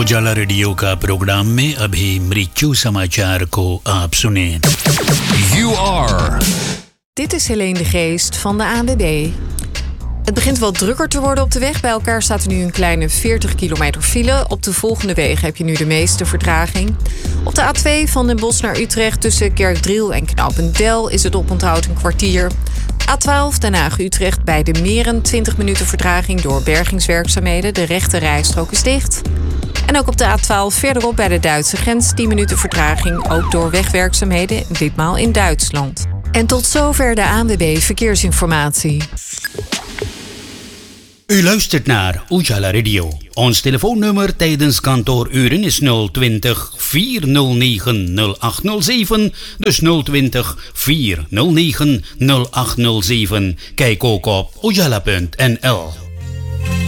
उजाला रेडियो का प्रोग्राम में अभी मृत्यु समाचार को आप सुने। You are. Dit is Helene de Geest van de ANWB. Het begint wel drukker te worden op de weg. Bij elkaar staat er nu een kleine 40 kilometer file. Op de volgende wegen heb je nu de meeste vertraging. Op de A2 van Den Bosch naar Utrecht tussen Kerkdriel en Knopendel is het oponthoud een kwartier. A12 Den Haag-Utrecht bij de Meren 20 minuten vertraging door bergingswerkzaamheden. De rechte rijstrook is dicht. En ook op de A12 verderop bij de Duitse grens 10 minuten vertraging, ook door wegwerkzaamheden, ditmaal in Duitsland. En tot zover de ANWB Verkeersinformatie. U luistert naar Ujala Radio. Ons telefoonnummer tijdens kantooruren is 020 409 0807. Dus 020 409 0807. Kijk ook op ujala.nl.